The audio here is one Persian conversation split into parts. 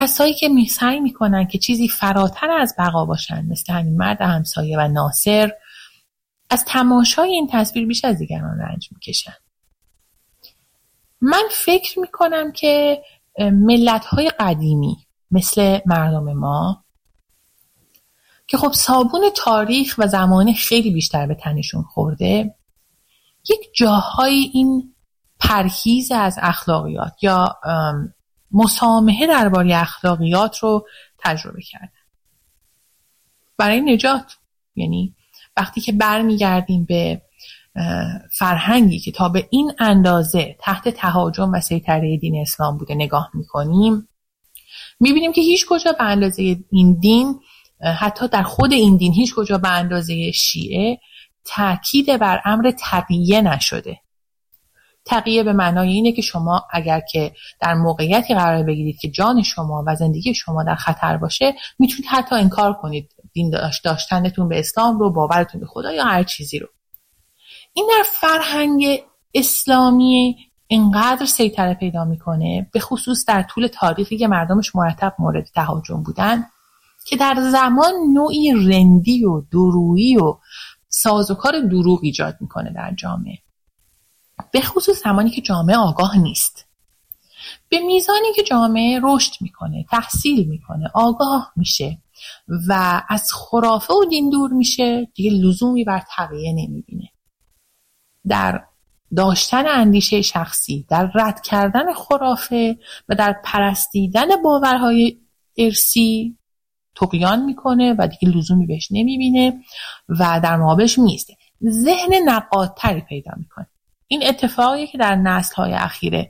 کسایی که سعی میکنن که چیزی فراتر از بقا باشن، مثل همین مرد همسایه و ناصر، از تماشای این تصویر بیش از دیگران رنج میکشن. من فکر میکنم که ملت‌های قدیمی مثل مردم ما که خب صابون تاریخ و زمان خیلی بیشتر به تنشون خورده، یک جاهایی این پرهیز از اخلاقیات یا مسامحه درباره اخلاقیات رو تجربه کردن برای نجات. یعنی وقتی که برمیگردیم به فرهنگی که تا به این اندازه تحت تهاجم و سیطره دین اسلام بوده نگاه میکنیم، میبینیم که هیچ کجا به اندازه این دین، حتی در خود این دین هیچ کجا به اندازه شیعه تأکید بر امر تقیه نشده. تقیه به معنای اینه که شما اگر که در موقعیتی قرار بگیرید که جان شما و زندگی شما در خطر باشه، میتونید حتی انکار کنید دین داشتنتون به اسلام رو، باورتون به خدا یا هر چیزی رو. این در فرهنگ اسلامی اینقدر سیطره پیدا میکنه، به خصوص در طول تاریخی که مردمش مرتب مورد تهاجم بودن، که در زمان نوعی رندی و دورویی و سازوکار دروغ ایجاد میکنه در جامعه، به خصوص زمانی که جامعه آگاه نیست. به میزانی که جامعه رشد میکنه، تحصیل میکنه، آگاه میشه و از خرافه و دین دور میشه، دیگه لزومی بر تقیه نمیبینه. در داشتن اندیشه شخصی، در رد کردن خرافه و در پرستیدن باورهای ارثی طغیان میکنه و دیگه لزومی بهش نمیبینه و در مقابلش میسته. ذهن نقادتری پیدا میکنه. این اتفاقی که در نسل‌های اخیر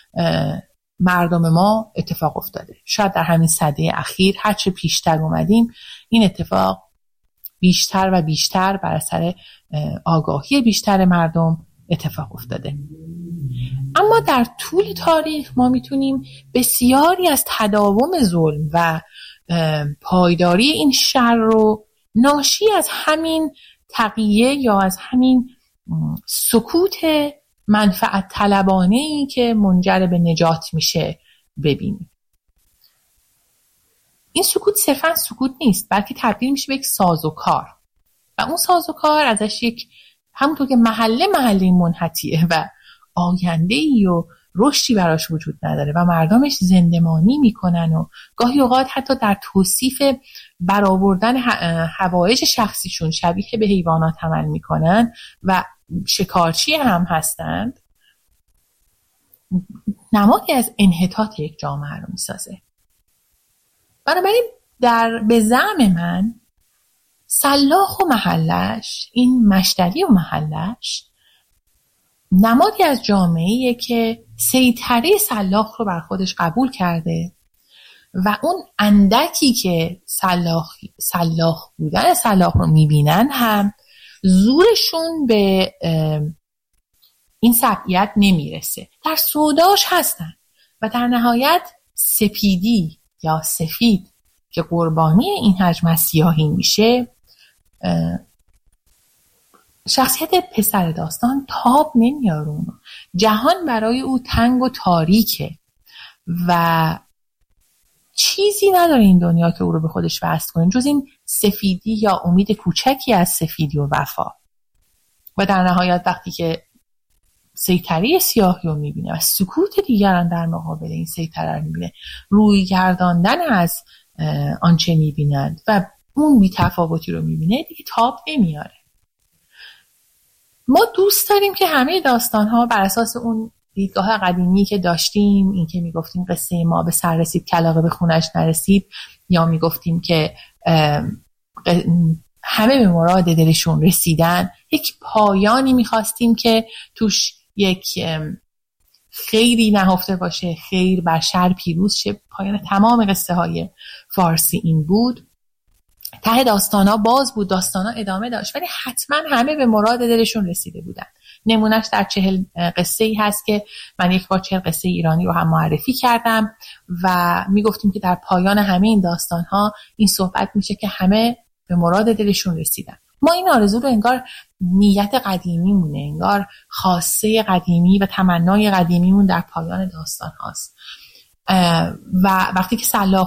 مردم ما اتفاق افتاده. شاید در همین سده اخیر هرچه پیشتر اومدیم این اتفاق بیشتر و بیشتر بر اثر آگاهی بیشتر مردم اتفاق افتاده. اما در طول تاریخ ما میتونیم بسیاری از تداوم ظلم و پایداری این شر رو ناشی از همین تقیه یا از همین سکوت منفعت طلبانه‌ای که منجر به نجات میشه ببینیم. این سکوت صرفاً سکوت نیست، بلکه تبدیل میشه به یک سازوکار و اون سازوکار ازش یک، همونطور که محله منحتیه و آینده‌ای و رشدی براش وجود نداره و مردمش زندمانی میکنن و گاهی اوقات حتی در توصیف برآوردن حوایج شخصیشون شبیه به حیوانات عمل میکنن و شکارچی هم هستند، نمادی از انحطاط یک جامعه رو میسازه. بنابراین به زعم من سلاخ و محلش، این مشتری و محلش، نمادی از جامعه‌ایه که سیطره سلاخ رو بر خودش قبول کرده و اون اندکی که سلاخ بودن سلاخ رو میبینن هم زورشون به این سبعیت نمیرسه، در سوداش هستن و در نهایت سپیدی یا سفید که قربانی این حجم از سیاهی میشه، شخصیت پسر داستان تاب نمیاره. جهان برای او تنگ و تاریکه و چیزی نداره این دنیا که او رو به خودش وصل کنه جز این سفیدی یا امید کوچکی از سفیدی و وفا. و در نهایت وقتی که سیطره سیاهی رو میبینه و سکوت دیگران در مقابل این سیطره رو میبینه، روی گرداندن از آنچه میبیند و اون بی‌تفاوتی رو میبینه، دیگه تاب نمیاره. ما دوست داریم که همه داستان‌ها بر اساس اون دیدگاه قدیمی که داشتیم، این که میگفتیم قصه ما به سر رسید کلاغه به خونش نرسید، یا میگفتیم که همه به مراد دلشون رسیدن، یک پایانی میخواستیم که توش یک خیری نهفته باشه، خیر بر شر پیروز شه. پایان تمام قصه های فارسی این بود. ته داستانا باز بود، داستانا ادامه داشت، ولی حتما همه به مراد دلشون رسیده بودن. نمونهش در 40 قصه ای هست که من یک بار 40 قصه ایرانی رو هم معرفی کردم و میگفتیم که در پایان همه این داستان ها این صحبت میشه که همه به مراد دلشون رسیدن. ما این آرزو رو انگار نیت قدیمی مونه، انگار خواسته قدیمی و تمنای قدیمیمون در پایان داستان هاست. و وقتی که سلاخ